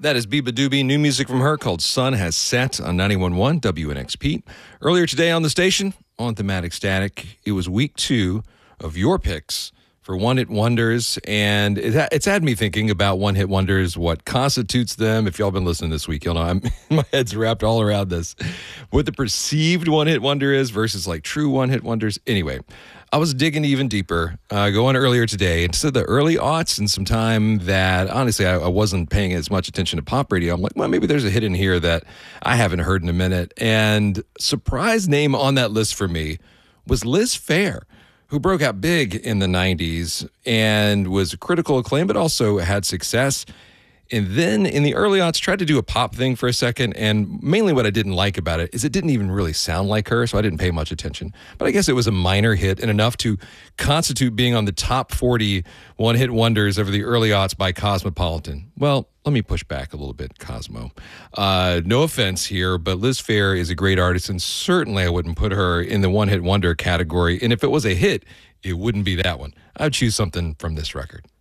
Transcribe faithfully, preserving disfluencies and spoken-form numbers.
That is Biba Doobie. New music from her called Sun Has Set on ninety-one point one W N X P. Earlier today on the station, on Thematic Static, it was week two of your picks for one-hit wonders, and it ha- it's had me thinking about one-hit wonders, what constitutes them. If y'all been listening this week, you'll know I'm, my head's wrapped all around this. What the perceived one-hit wonder is versus like true one-hit wonders. Anyway, I was digging even deeper, uh, going earlier today into the early aughts and some time that, honestly, I, I wasn't paying as much attention to pop radio. I'm like, well, maybe there's a hit in here that I haven't heard in a minute. And surprise name on that list for me was Liz Phair, who broke out big in the nineties and was critical acclaim, but also had success. And then in the early aughts, tried to do a pop thing for a second. And mainly what I didn't like about it is it didn't even really sound like her, so I didn't pay much attention. But I guess it was a minor hit and enough to constitute being on the top forty one-hit wonders over the early aughts by Cosmopolitan. Well, let me push back a little bit, Cosmo. Uh, no offense here, but Liz Phair is a great artist, and certainly I wouldn't put her in the one-hit wonder category. And if it was a hit, it wouldn't be that one. I'd choose something from this record.